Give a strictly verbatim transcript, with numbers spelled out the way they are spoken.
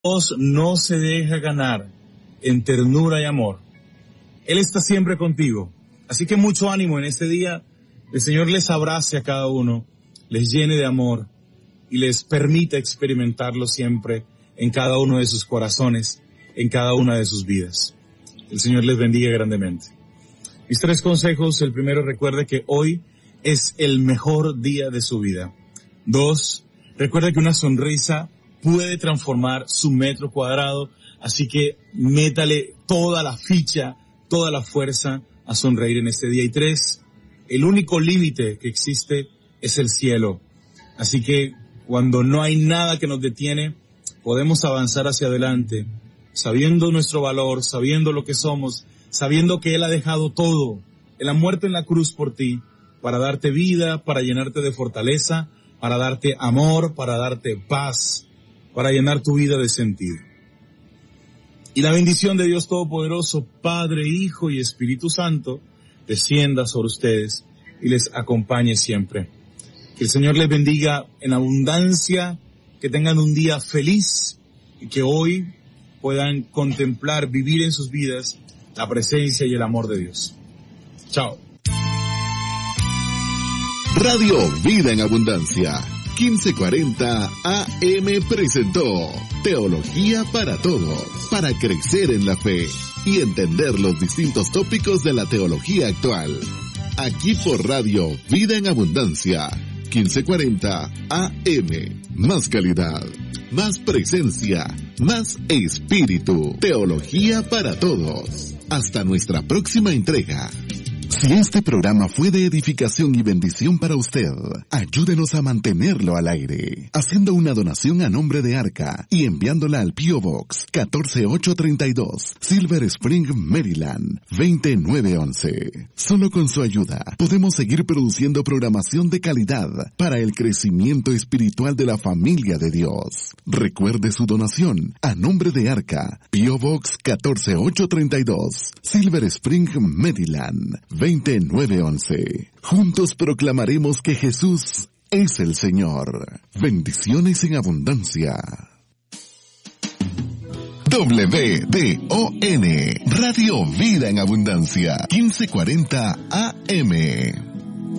Dios no se deja ganar en ternura y amor. Él está siempre contigo. Así que mucho ánimo en este día. El Señor les abrace a cada uno, les llene de amor y les permita experimentarlo siempre en cada uno de sus corazones, en cada una de sus vidas. El Señor les bendiga grandemente. Mis tres consejos. El primero, recuerde que hoy es el mejor día de su vida. Dos, recuerde que una sonrisa puede transformar su metro cuadrado, así que métale toda la ficha, toda la fuerza a sonreír en este día. Y tres, el único límite que existe es el cielo. Así que cuando no hay nada que nos detiene, podemos avanzar hacia adelante, sabiendo nuestro valor, sabiendo lo que somos, sabiendo que Él ha dejado todo, Él ha muerto en la cruz por ti, para darte vida, para llenarte de fortaleza, para darte amor, para darte paz, para llenar tu vida de sentido. Y la bendición de Dios Todopoderoso, Padre, Hijo y Espíritu Santo, descienda sobre ustedes y les acompañe siempre. Que el Señor les bendiga en abundancia, que tengan un día feliz y que hoy puedan contemplar, vivir en sus vidas la presencia y el amor de Dios. Chao. Radio Vida en Abundancia, quince cuarenta A M presentó Teología para Todos, para crecer en la fe y entender los distintos tópicos de la teología actual. Aquí por Radio Vida en Abundancia, quince cuarenta A M. Más calidad, más presencia, más espíritu. Teología para Todos. Hasta nuestra próxima entrega. Si este programa fue de edificación y bendición para usted, ayúdenos a mantenerlo al aire, haciendo una donación a nombre de Arca y enviándola al P O Box catorce mil ochocientos treinta y dos, Silver Spring, Maryland, veinte mil novecientos once. Solo con su ayuda podemos seguir produciendo programación de calidad para el crecimiento espiritual de la familia de Dios. Recuerde su donación a nombre de Arca, P O Box catorce mil ochocientos treinta y dos, Silver Spring, Maryland, veinte mil novecientos once. Juntos proclamaremos que Jesús es el Señor. Bendiciones en abundancia. W D O N, Radio Vida en Abundancia, quince cuarenta A M.